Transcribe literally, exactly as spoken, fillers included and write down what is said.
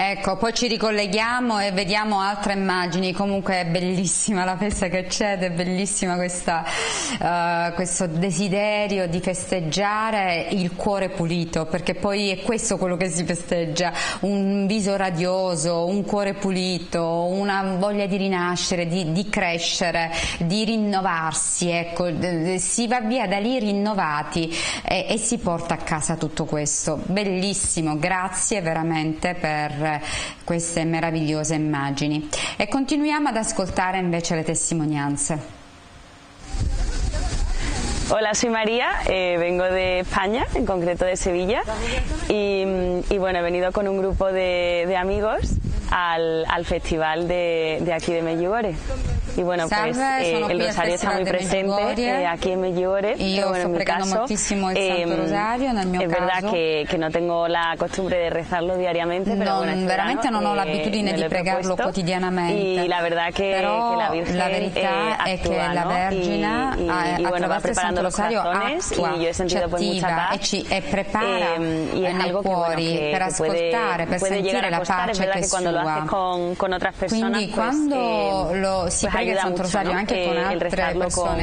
Ecco, poi ci ricolleghiamo e vediamo altre immagini. Comunque è bellissima la festa che c'è ed è bellissima questa, uh, questo desiderio di festeggiare il cuore pulito, perché poi è questo quello che si festeggia: un viso radioso, un cuore pulito, una voglia di rinascere, di, di crescere, di rinnovarsi. Ecco, si va via da lì rinnovati e, e si porta a casa tutto questo. Bellissimo, grazie veramente per queste meravigliose immagini. E continuiamo ad ascoltare invece le testimonianze. Hola, soy María, eh, vengo de España, en concreto de Sevilla, y, y bueno, he venido con un grupo de, de amigos al, al festival de, de aquí de Medjugorje. Y bueno, pues eh, el rosario está muy presente eh, aquí en Medjugorje, pero bueno, en mi caso eh, es verdad que, que no tengo la costumbre de rezarlo diariamente, pero non, bueno, este veramente verano, non ho eh, l'abitudine di pregarlo quotidianamente, y la verdad que, però que la Virgen la verità eh, è che actúa, la ¿no? Vergine y, y, y, y bueno, va preparando los corazones attua, y yo he sentido pues mucha paz e, ci, e prepara eh, y es nei algo cuori que, bueno, que, per ascoltare, puede, per puede sentire la costar, pace che è cuando sua. Lo haces con, con otras personas, Quindi pues, quando eh, lo, si pues prega il ayuda Santo mucho, Rosario ¿no? anche con Eh, altre persone,